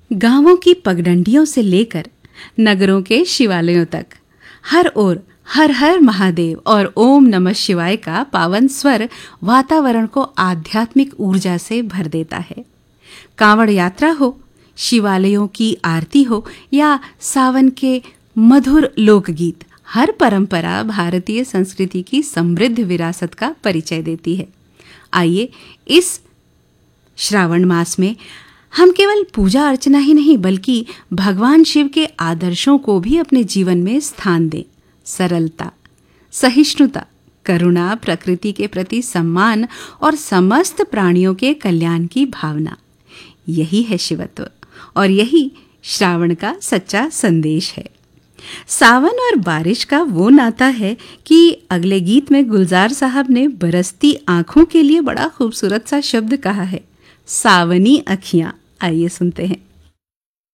गांवों की पगडंडियों से लेकर नगरों के शिवालयों तक हर ओर हर हर महादेव और ओम नमः शिवाय का पावन स्वर वातावरण को आध्यात्मिक ऊर्जा से भर देता है। कांवड़ यात्रा हो, शिवालयों की आरती हो या सावन के मधुर लोकगीत, हर परंपरा भारतीय संस्कृति की समृद्ध विरासत का परिचय देती है। आइए इस श्रावण मास में हम केवल पूजा अर्चना ही नहीं बल्कि भगवान शिव के आदर्शों को भी अपने जीवन में स्थान दें। सरलता, सहिष्णुता, करुणा, प्रकृति के प्रति सम्मान और समस्त प्राणियों के कल्याण की भावना, यही है शिवत्व और यही श्रावण का सच्चा संदेश है। सावन और बारिश का वो नाता है कि अगले गीत में गुलजार साहब ने बरसती आंखों के लिए बड़ा खूबसूरत सा शब्द कहा है, सावनी अखियां। आइए सुनते हैं।